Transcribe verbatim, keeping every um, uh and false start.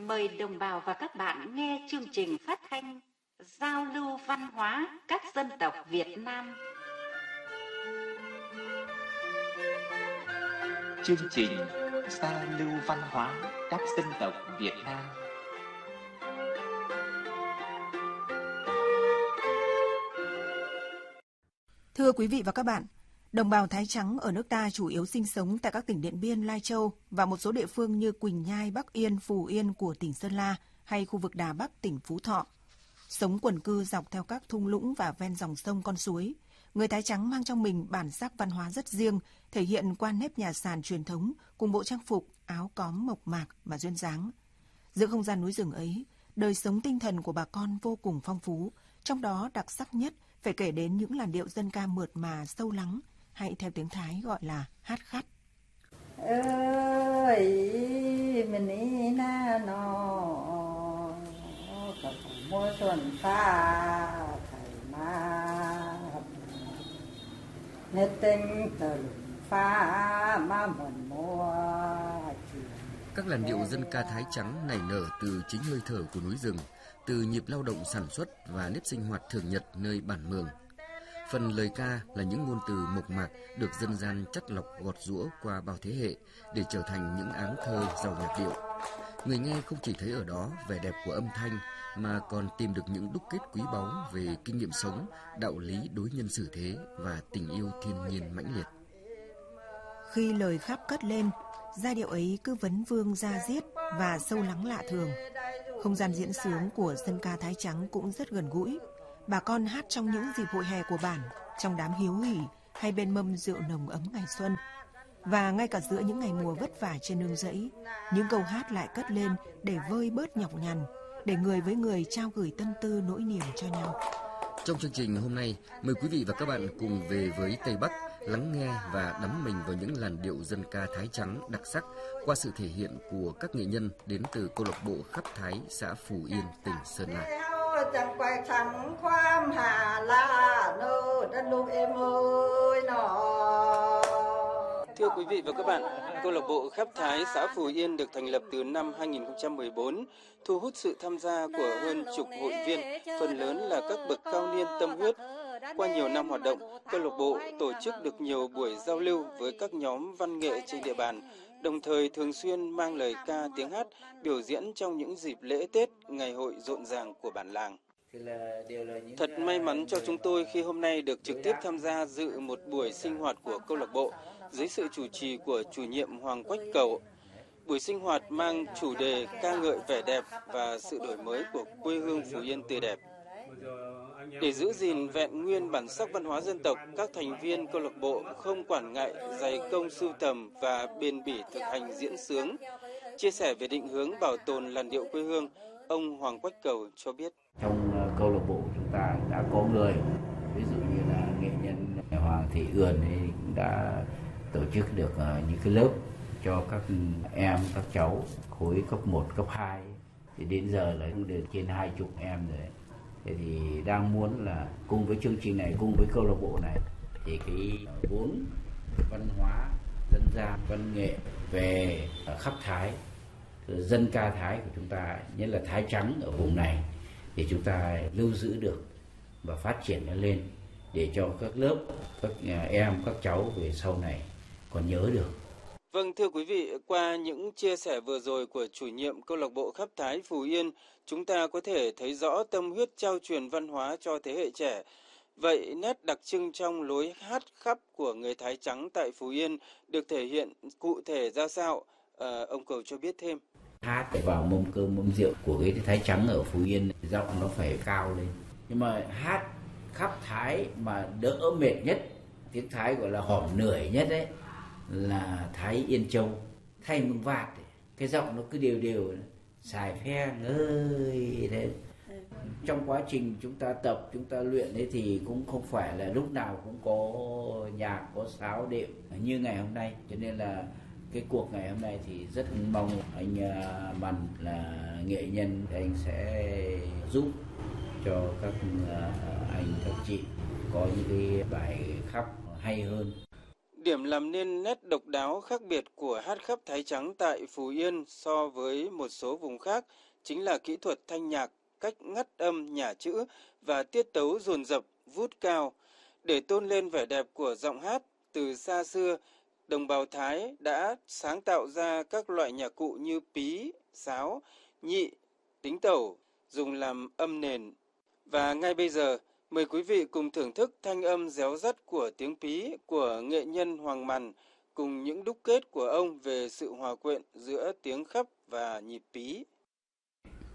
Mời đồng bào và các bạn nghe chương trình phát thanh giao lưu văn hóa các dân tộc Việt Nam. Chương trình giao lưu văn hóa các dân tộc Việt Nam. Thưa quý vị và các bạn, đồng bào Thái Trắng ở nước ta chủ yếu sinh sống tại các tỉnh Điện Biên, Lai Châu và một số địa phương như Quỳnh Nhai, Bắc Yên, Phù Yên của tỉnh Sơn La hay khu vực Đà Bắc, tỉnh Phú Thọ. Sống quần cư dọc theo các thung lũng và ven dòng sông con suối, người Thái Trắng mang trong mình bản sắc văn hóa rất riêng, thể hiện qua nếp nhà sàn truyền thống cùng bộ trang phục, áo cóm mộc mạc và duyên dáng. Giữa không gian núi rừng ấy, đời sống tinh thần của bà con vô cùng phong phú, trong đó đặc sắc nhất phải kể đến những làn điệu dân ca mượt mà sâu lắng, hay theo tiếng Thái gọi là hát khắt. Ơi mình đi na nó gặp mùa xuân pha thầy ma nét tinh từ pha ma mòn mùa. Các làn điệu dân ca Thái Trắng nảy nở từ chính hơi thở của núi rừng, từ nhịp lao động sản xuất và nếp sinh hoạt thường nhật nơi bản mường. Phần lời ca là những ngôn từ mộc mạc được dân gian chắt lọc gọt giũa qua bao thế hệ để trở thành những áng thơ giàu nhạc điệu. Người nghe không chỉ thấy ở đó vẻ đẹp của âm thanh mà còn tìm được những đúc kết quý báu về kinh nghiệm sống, đạo lý đối nhân xử thế và tình yêu thiên nhiên mãnh liệt. Khi lời khắp cất lên, giai điệu ấy cứ vấn vương da diết và sâu lắng lạ thường. Không gian diễn xướng của dân ca Thái Trắng cũng rất gần gũi. Bà con hát trong những dịp hội hè của bản, trong đám hiếu hỉ hay bên mâm rượu nồng ấm ngày xuân. Và ngay cả giữa những ngày mùa vất vả trên nương rẫy, những câu hát lại cất lên để vơi bớt nhọc nhằn, để người với người trao gửi tâm tư nỗi niềm cho nhau. Trong chương trình hôm nay, mời quý vị và các bạn cùng về với Tây Bắc, lắng nghe và đắm mình vào những làn điệu dân ca Thái Trắng đặc sắc qua sự thể hiện của các nghệ nhân đến từ câu lạc bộ Khắp Thái, xã Phù Yên, tỉnh Sơn La. Chẳng quay thẳng khoam hà la nô đất lục em ơi nó. Thưa quý vị và các bạn, câu lạc bộ Khắp Thái xã Phù Yên được thành lập từ năm hai nghìn không trăm mười bốn, thu hút sự tham gia của hơn chục hội viên, phần lớn là các bậc cao niên tâm huyết. Qua nhiều năm hoạt động, câu lạc bộ tổ chức được nhiều buổi giao lưu với các nhóm văn nghệ trên địa bàn, đồng thời thường xuyên mang lời ca tiếng hát biểu diễn trong những dịp lễ Tết, ngày hội rộn ràng của bản làng. Thật may mắn cho chúng tôi khi hôm nay được trực tiếp tham gia dự một buổi sinh hoạt của câu lạc bộ dưới sự chủ trì của chủ nhiệm Hoàng Quách Cầu. Buổi sinh hoạt mang chủ đề ca ngợi vẻ đẹp và sự đổi mới của quê hương Phú Yên tươi đẹp. Để giữ gìn vẹn nguyên bản sắc văn hóa dân tộc, các thành viên câu lạc bộ không quản ngại dày công sưu tầm và bền bỉ thực hành diễn xướng. Chia sẻ về định hướng bảo tồn làn điệu quê hương, ông Hoàng Quách Cầu cho biết. Trong câu lạc bộ chúng ta đã có người, ví dụ như là nghệ nhân Hoàng Thị Ươn cũng đã tổ chức được những cái lớp cho các em, các cháu khối cấp một, cấp hai. Thì đến giờ là cũng được trên hai chục em rồi. Thế thì đang muốn là cùng với chương trình này, cùng với câu lạc bộ này thì cái vốn văn hóa dân gian, văn nghệ về Khắp Thái, dân ca Thái của chúng ta, nhất là Thái Trắng ở vùng này, để chúng ta lưu giữ được và phát triển nó lên để cho các lớp, các em, các cháu về sau này còn nhớ được. Vâng, thưa quý vị, qua những chia sẻ vừa rồi của chủ nhiệm câu lạc bộ Khắp Thái Phù Yên, chúng ta có thể thấy rõ tâm huyết trao truyền văn hóa cho thế hệ trẻ. Vậy nét đặc trưng trong lối hát khắp của người Thái Trắng tại Phú Yên được thể hiện cụ thể ra sao? À, ông Cầu cho biết thêm. Hát phải vào mâm cơm mâm rượu của cái Thái Trắng ở Phú Yên, giọng nó phải cao lên. Nhưng mà hát Khắp Thái mà đỡ mệt nhất, tiếng Thái gọi là hỏm nưởi nhất đấy, là Thái Yên Châu, thay mừng vạt, cái giọng nó cứ đều đều, xài phe ơi thế. Trong quá trình chúng ta tập, chúng ta luyện ấy thì cũng không phải là lúc nào cũng có nhạc, có sáo đệm như ngày hôm nay. Cho nên là cái cuộc ngày hôm nay thì rất mong anh Mằn là nghệ nhân thì anh sẽ giúp cho các anh, các chị có những cái bài khắp hay hơn. Điểm làm nên nét độc đáo khác biệt của hát khắp Thái Trắng tại Phú Yên so với một số vùng khác chính là kỹ thuật thanh nhạc, cách ngắt âm nhả chữ và tiết tấu dồn dập, vút cao. Để tôn lên vẻ đẹp của giọng hát, từ xa xưa, đồng bào Thái đã sáng tạo ra các loại nhạc cụ như pí, sáo, nhị, tính tẩu, dùng làm âm nền. Và ngay bây giờ, mời quý vị cùng thưởng thức thanh âm réo rắt của tiếng pí của nghệ nhân Hoàng Mằn cùng những đúc kết của ông về sự hòa quyện giữa tiếng khắp và nhịp pí.